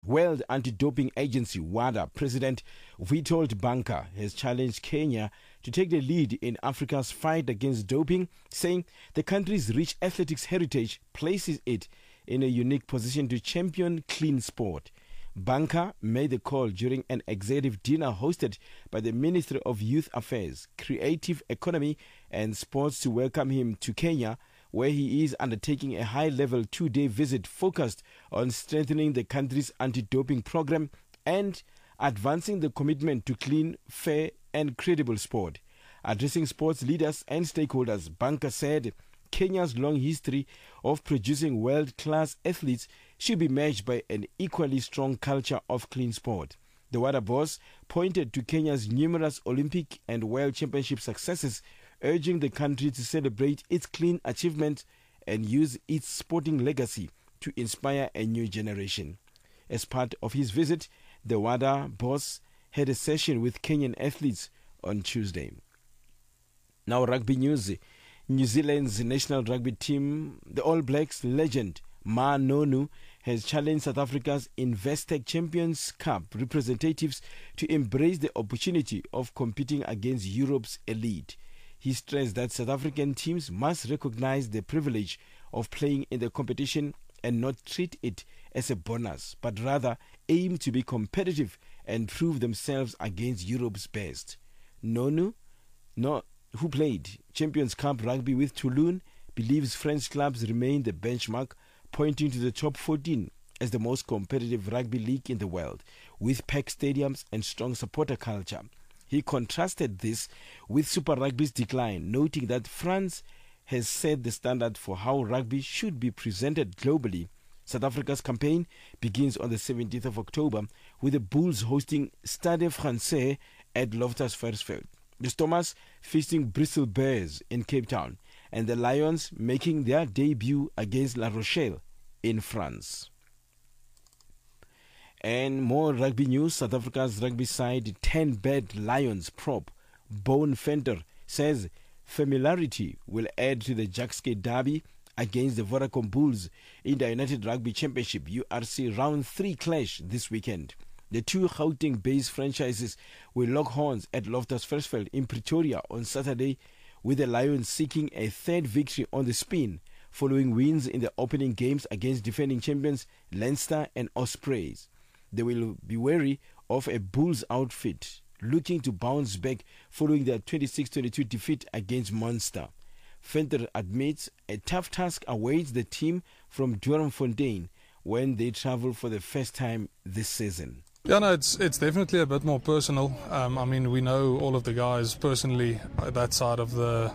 World Anti-Doping Agency WADA President Witold Banka has challenged Kenya to take the lead in Africa's fight against doping, saying the country's rich athletics heritage places it in a unique position to champion clean sport. Banka made the call during an executive dinner hosted by the Ministry of Youth Affairs, Creative Economy and Sports to welcome him to Kenya, where he is undertaking a high-level 2-day visit focused on strengthening the country's anti-doping program and advancing the commitment to clean, fair and credible sport. Addressing sports leaders and stakeholders, Banka said Kenya's long history of producing world-class athletes should be matched by an equally strong culture of clean sport. The WADA boss pointed to Kenya's numerous Olympic and World Championship successes, urging the country to celebrate its clean achievements and use its sporting legacy to inspire a new generation. As part of his visit, the WADA boss had a session with Kenyan athletes on Tuesday. Now rugby news. New Zealand's national rugby team, the All Blacks legend Ma Nonu, has challenged South Africa's Investec Champions Cup representatives to embrace the opportunity of competing against Europe's elite. He stressed that South African teams must recognize the privilege of playing in the competition and not treat it as a bonus, but rather aim to be competitive and prove themselves against Europe's best. Nonu, who played Champions Cup rugby with Toulon, believes French clubs remain the benchmark, pointing to the top 14 as the most competitive rugby league in the world, with packed stadiums and strong supporter culture. He contrasted this with Super Rugby's decline, noting that France has set the standard for how rugby should be presented globally. South Africa's campaign begins on the 17th of October with the Bulls hosting Stade Français at Loftus Versfeld, the Stormers facing Bristol Bears in Cape Town, and the Lions making their debut against La Rochelle in France. And more rugby news. South Africa's rugby side 10-bed Lions prop Bone Venter says familiarity will add to the Jacques Derby against the Vodacom Bulls in the United Rugby Championship URC Round 3 clash this weekend. The two Gauteng-based franchises will lock horns at Loftus Versfeld in Pretoria on Saturday, with the Lions seeking a third victory on the spin following wins in the opening games against defending champions Leinster and Ospreys. They will be wary of a Bulls outfit looking to bounce back following their 26-22 defeat against Munster. Venter admits a tough task awaits the team from Doornfontein when they travel for the first time this season. Yeah, no, it's definitely a bit more personal. I mean, we know all of the guys personally at that side of the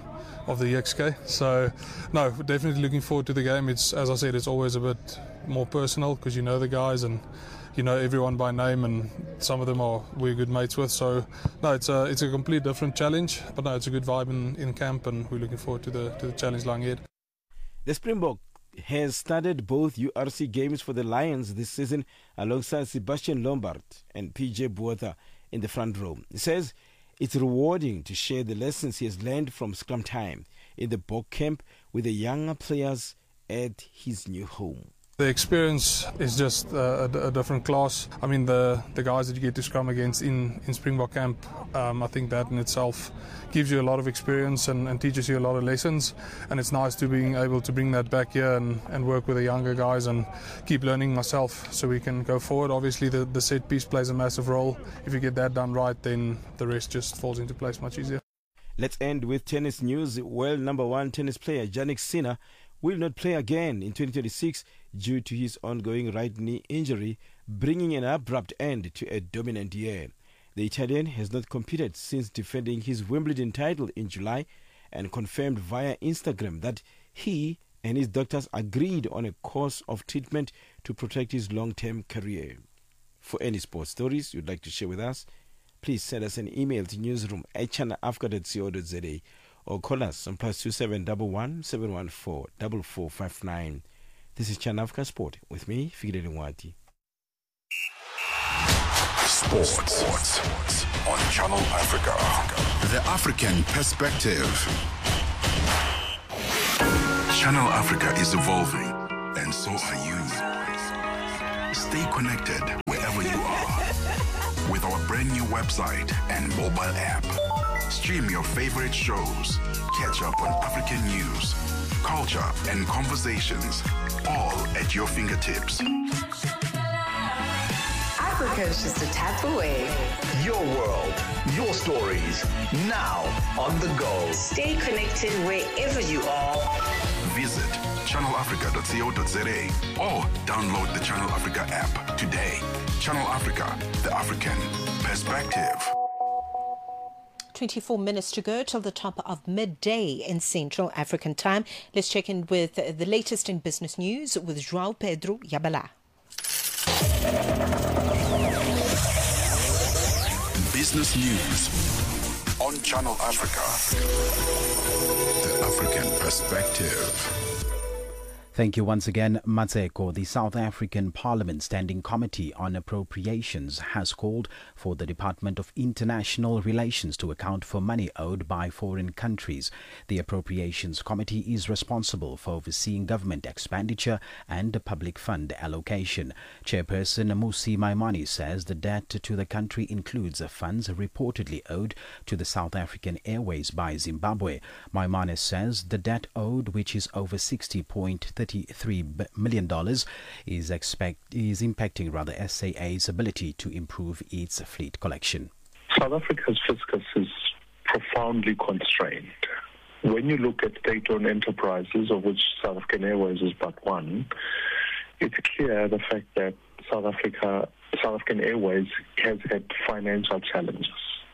XK. So, no, definitely looking forward to the game. It's, as I said, it's always a bit more personal because you know the guys and you know everyone by name, and some of them we're good mates with. So, no, it's a complete different challenge, but no, it's a good vibe in camp, and we're looking forward to the challenge lying ahead. The Springbok has started both URC games for the Lions this season alongside Sebastian Lombard and PJ Botha in the front row. He says it's rewarding to share the lessons he has learned from scrum time in the Bok camp with the younger players at his new home. The experience is just a different class. I mean, the guys that you get to scrum against in Springbok camp, I think that in itself gives you a lot of experience and teaches you a lot of lessons. And it's nice to being able to bring that back here and work with the younger guys and keep learning myself so we can go forward. Obviously, the set piece plays a massive role. If you get that done right, then the rest just falls into place much easier. Let's end with tennis news. World number one tennis player Jannik Sinner will not play again in 2026 due to his ongoing right knee injury, bringing an abrupt end to a dominant year. The Italian has not competed since defending his Wimbledon title in July and confirmed via Instagram that he and his doctors agreed on a course of treatment to protect his long-term career. For any sports stories you'd like to share with us, please send us an email to newsroom@channelafrica.co.za or call us on +2711 714 4459. This is Channel Africa Sport with me, Fikile Lingwati. Sports on Channel Africa. The African perspective. Channel Africa is evolving, and so are you. Stay connected website and mobile app. Stream your favorite shows. Catch up on African news, culture, and conversations, all at your fingertips. Africa is just a tap away. Your world, your stories, now on the go. Stay connected wherever you are. Visit channelafrica.co.za or download the Channel Africa app today. Channel Africa, the African perspective. 24 minutes to go till the top of midday in Central African time. Let's check in with the latest in business news with João Pedro Yabala. Business news on Channel Africa, the African perspective. Thank you once again, Matseko. The South African Parliament Standing Committee on Appropriations has called for the Department of International Relations to account for money owed by foreign countries. The Appropriations Committee is responsible for overseeing government expenditure and public fund allocation. Chairperson Musi Maimane says the debt to the country includes funds reportedly owed to the South African Airways by Zimbabwe. Maimane says the debt owed, which is over $60.33 million, is impacting SAA's ability to improve its fleet collection. South Africa's fiscus is profoundly constrained. When you look at state-owned enterprises, of which South African Airways is but one, it's clear the fact that South African Airways has had financial challenges.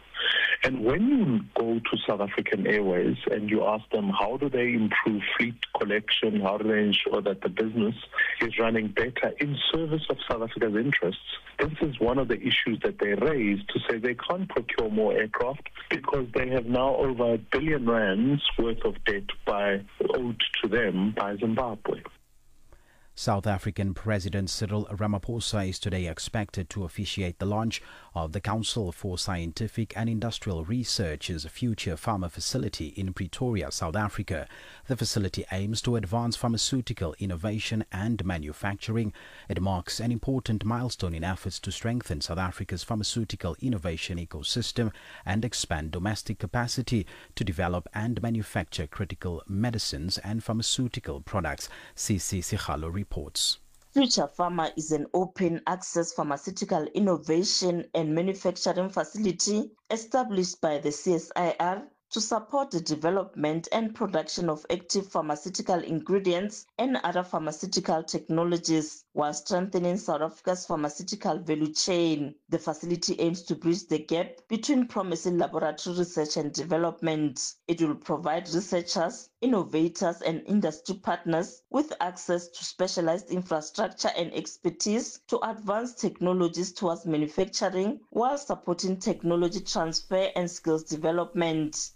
And when you go to South African Airways and you ask them how do they improve fleet collection, how do they ensure that the business is running better in service of South Africa's interests, this is one of the issues that they raise to say they can't procure more aircraft because they have now over R1 billion worth of debt owed to them by Zimbabwe. South African President Cyril Ramaphosa is today expected to officiate the launch of the Council for Scientific and Industrial Research's future pharma facility in Pretoria, South Africa. The facility aims to advance pharmaceutical innovation and manufacturing. It marks an important milestone in efforts to strengthen South Africa's pharmaceutical innovation ecosystem and expand domestic capacity to develop and manufacture critical medicines and pharmaceutical products. Sisi Sikhalo reports. Future Pharma is an open access pharmaceutical innovation and manufacturing facility established by the CSIR to support the development and production of active pharmaceutical ingredients and other pharmaceutical technologies while strengthening South Africa's pharmaceutical value chain. The facility aims to bridge the gap between promising laboratory research and development. It will provide researchers, innovators, and industry partners with access to specialized infrastructure and expertise to advance technologies towards manufacturing while supporting technology transfer and skills development.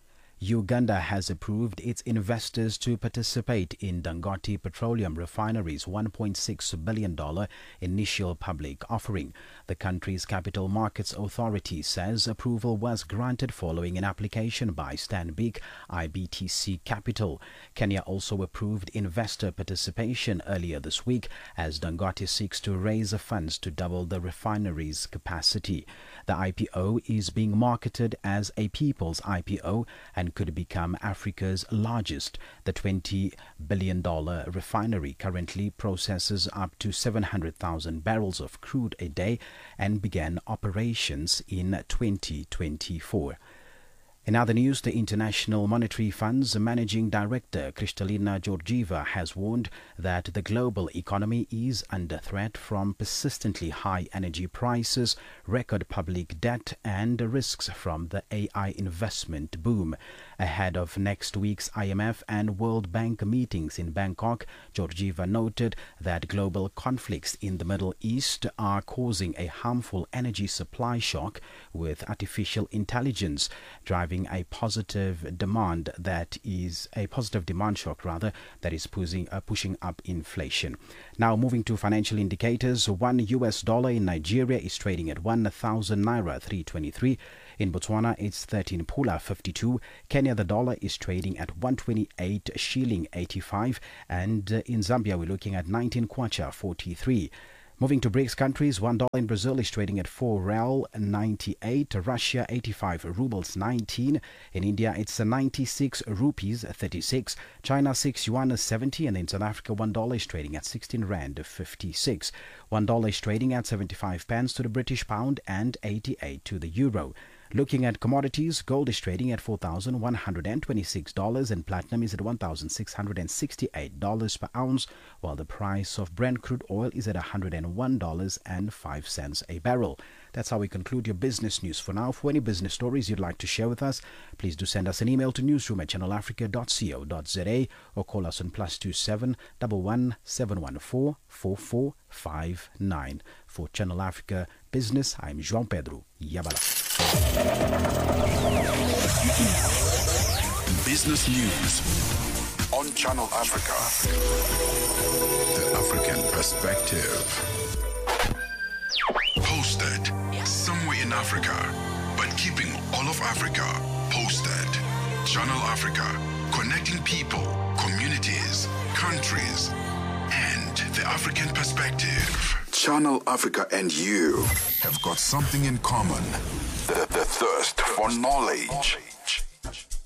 Uganda has approved its investors to participate in Dangote Petroleum Refinery's $1.6 billion initial public offering. The country's Capital Markets Authority says approval was granted following an application by Stanbic IBTC Capital. Kenya also approved investor participation earlier this week as Dangote seeks to raise funds to double the refinery's capacity. The IPO is being marketed as a people's IPO and could become Africa's largest. The $20 billion refinery currently processes up to 700,000 barrels of crude a day and began operations in 2024. In other news, the International Monetary Fund's Managing Director, Kristalina Georgieva, has warned that the global economy is under threat from persistently high energy prices, record public debt, and risks from the AI investment boom. Ahead of next week's IMF and World Bank meetings in Bangkok, Georgieva noted that global conflicts in the Middle East are causing a harmful energy supply shock, with artificial intelligence driving a positive demand shock that is pushing up inflation. Now moving to financial indicators, $1 in Nigeria is trading at 1,000 naira 323. In Botswana, it's 13 pula 52. Kenya, the dollar is trading at 128 shilling 85, and in Zambia we're looking at 19 kwacha 43. Moving to BRICS countries, $1 in Brazil is trading at 4 Real 98, Russia 85 rubles 19, in India it's 96 rupees 36, China 6 yuan 70, and in South Africa $1 is trading at 16 Rand 56. $1 is trading at 75 pence to the British pound and 88 to the euro. Looking at commodities, gold is trading at $4,126 and platinum is at $1,668 per ounce, while the price of Brent crude oil is at $101.05 a barrel. That's how we conclude your business news for now. For any business stories you'd like to share with us, please do send us an email to newsroom@channelafrica.co.za or call us on +27 11 714 4459. For Channel Africa Business, I'm João Pedro Yabala. Business News on Channel Africa. The African Perspective. Posted somewhere in Africa, but keeping all of Africa posted. Channel Africa, connecting people, communities, countries, and the African perspective. Channel Africa and you have got something in common. The thirst for knowledge.